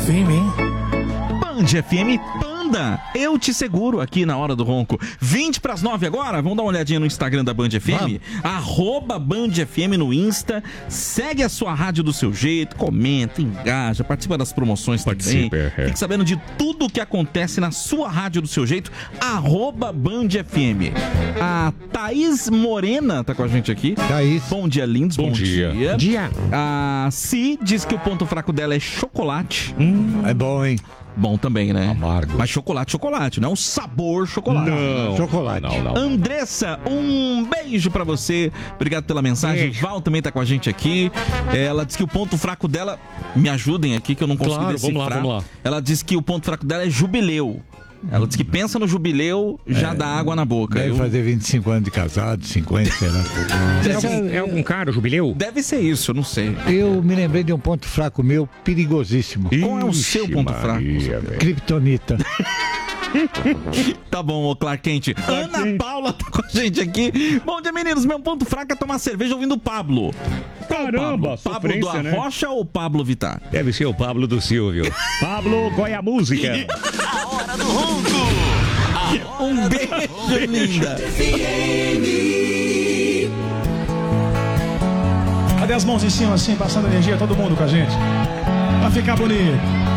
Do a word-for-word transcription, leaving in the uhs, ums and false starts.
F M, hein? Band F M Panda, eu te seguro aqui na Hora do Ronco. vinte para as nove agora, vamos dar uma olhadinha no Instagram da Band F M. Vamos. Arroba Band F M no Insta. Segue a sua rádio do seu jeito, comenta, engaja, participa das promoções também. Participa, é. Fique sabendo de tudo o que acontece na sua rádio do seu jeito. Arroba Band F M. A Thaís Morena tá com a gente aqui. Thaís. Bom dia, lindos. Bom, Bom dia. dia. Dia. A Si diz que o ponto fraco dela é chocolate. Hum, é bom, hein? Bom também, né? Amargo. Mas chocolate, chocolate, não sabor chocolate. Não. Chocolate. Não, não. Andressa, um beijo pra você. Obrigado pela mensagem. Beijo. Val também tá com a gente aqui. Ela diz que o ponto fraco dela... Me ajudem aqui que eu não consigo Claro, decifrar. vamos lá, vamos lá. Ela diz que o ponto fraco dela é jubileu. Ela diz que pensa no jubileu, já dá água na boca. Deve Eu- fazer vinte e cinco anos de casado, cinquenta, sei lá. É algum, é algum cara, jubileu? Deve ser isso, eu não sei. Eu me lembrei de um ponto fraco meu, perigosíssimo. Qual é o seu ponto fraco? velho. Kryptonita. Tá bom, ô Clark Kent. Ana Paula tá com a gente aqui. Bom dia, meninos. Meu ponto fraco é tomar cerveja ouvindo o Pablo. Qual Caramba, Pablo? Pablo do sofrência, né? Arrocha ou Pablo Vittar? Deve ser o Pablo do Silvio. Pablo, qual é a música? A Hora do Ronco. Um beijo, linda. Cadê as mãos em cima assim, passando energia, todo mundo com a gente? Pra ficar bonito.